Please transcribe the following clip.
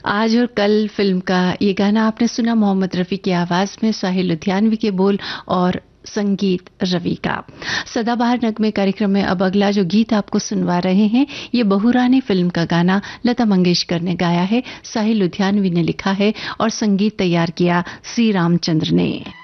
आज और कल फिल्म का ये गाना आपने सुना मोहम्मद रफ़ी की आवाज में, साहिल लुधियानवी के बोल और संगीत रवि का। सदाबहार नगमे कार्यक्रम में अब अगला जो गीत आपको सुनवा रहे हैं, ये बहुरानी फिल्म का गाना लता मंगेशकर ने गाया है, साहिल लुधियानवी ने लिखा है और संगीत तैयार किया सी रामचंद्र ने।